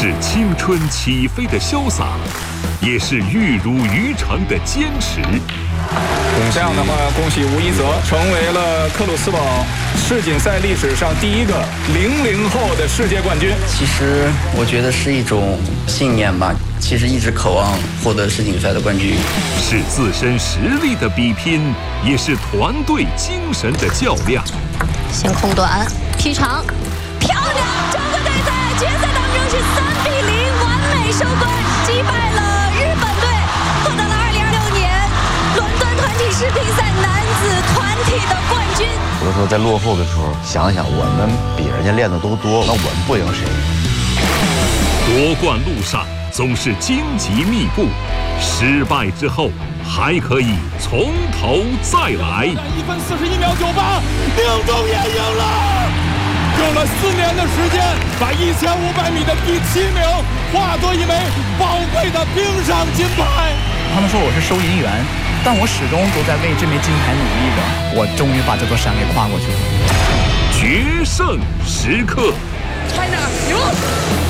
是青春起飞的潇洒，也是玉如于成的坚持。 这样的话，恭喜吴一泽成为了克鲁斯堡世锦赛历史上第一个00后的世界冠军。 其实我觉得是一种信念吧，其实一直渴望获得世锦赛的冠军。 是自身实力的比拼，也是团队精神的较量。 先空短劈长，漂亮！中国队在决赛当中是3-0完美收官，击败了日本队，获得了2026年伦敦团体世乒赛男子团体的冠军。 有的时候在落后的时候，想想我们比人家练的都多，那我们不赢谁？ 夺冠路上总是荆棘密布，失败之后还可以从头再来。 1分41秒98，宁中也赢了，用了4年的时间，把1500米的第7名化作一枚宝贵的冰上金牌。 他们说我是收银员，但我始终都在为这枚金牌努力着。我终于把这座山给跨过去了。 决胜时刻 China 赢。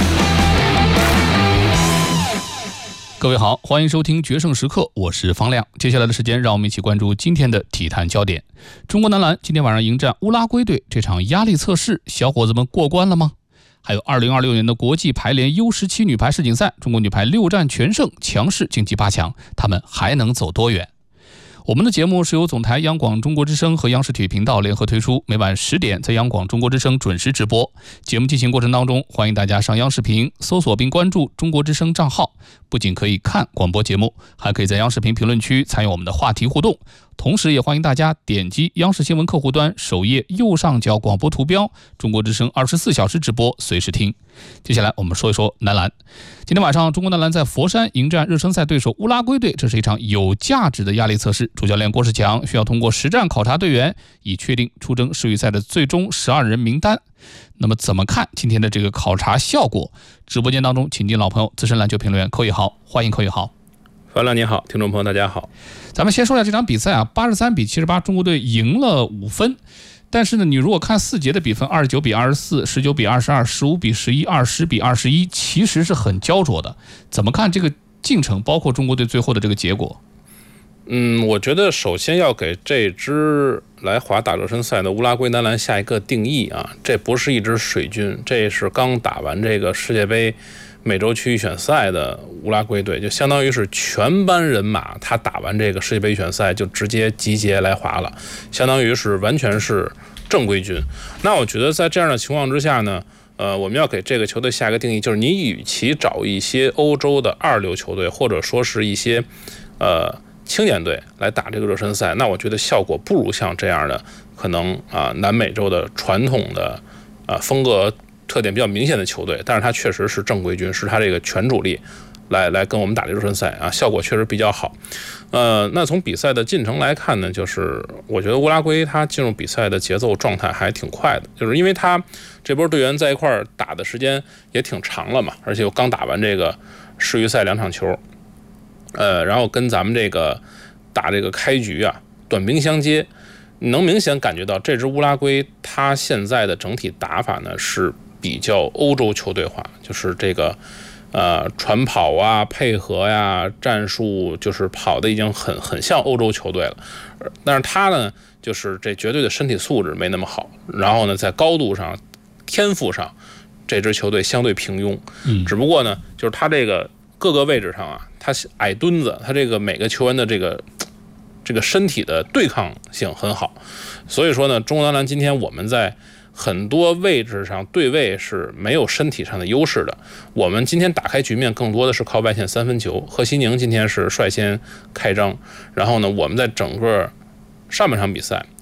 各位好，欢迎收听决胜时刻，我是方亮。接下来的时间，让我们一起关注今天的体坛焦点。中国男篮今天晚上迎战乌拉圭队，这场压力测试，小伙子们过关了吗？还有2026年的国际排联 U17 女排世锦赛，中国女排6战全胜，强势晋级8强，他们还能走多远？我们的节目是由总台央广中国之声和央视体育频道联合推出，每晚10点在央广中国之声准时直播。节目进行过程当中，欢迎大家上央视频搜索并关注中国之声账号，不仅可以看广播节目，还可以在央视频评论区参与我们的话题互动。同时也欢迎大家点击央视新闻客户端首页右上角广播图标，中国之声24小时直播，随时听。接下来我们说一说男篮。今天晚上中国男篮在佛山迎战热身赛对手乌拉圭队，这是一场有价值的压力测试。主教练郭士强需要通过实战考察队员，以确定出征世预赛的最终12人名单。那么怎么看今天的这个考察效果？直播间当中请进老朋友资深篮球评论员寇宇豪，欢迎寇宇豪。 范亮你好，听众朋友大家好。 咱们先说一下这场比赛啊，83-78，中国队赢了5分。但是呢，你如果看4节的比分，29-24、19-22、15-11、20-21，其实是很焦灼的。怎么看这个进程，包括中国队最后的这个结果？ 我觉得首先要给这支来华打热身赛的乌拉圭男篮下一个定义啊，这不是一支水军，这是刚打完这个世界杯美洲区预选赛的乌拉圭队，就相当于是全班人马，他打完这个世界杯预选赛就直接集结来华了，相当于是完全是正规军。那我觉得在这样的情况之下呢，我们要给这个球队下一个定义，就是你与其找一些欧洲的2流球队，或者说是一些青年队来打这个热身赛，那我觉得效果不如像这样的可能南美洲的传统的风格特点比较明显的球队，但是他确实是正规军，是他这个全主力来跟我们打这热身赛啊，效果确实比较好。那从比赛的进程来看呢，就是我觉得乌拉圭他进入比赛的节奏状态还挺快的，就是因为他这波队员在一块儿打的时间也挺长了嘛，而且又刚打完这个世预赛2场球，然后跟咱们这个打这个开局啊短兵相接，你能明显感觉到这支乌拉圭他现在的整体打法呢是比较欧洲球队化，就是这个传跑啊、配合呀、战术，就是跑的已经很像欧洲球队了。但是他呢，就是这绝对的身体素质没那么好，然后呢，在高度上、天赋上，这支球队相对平庸。只不过呢，就是他这个各个位置上啊，他矮墩子，他这个每个球员的这个身体的对抗性很好，所以说呢，中国男篮今天我们在很多位置上对位是没有身体上的优势的。我们今天打开局面更多的是靠外线3分球，贺西宁今天是率先开张，然后呢，我们在整个上半场比赛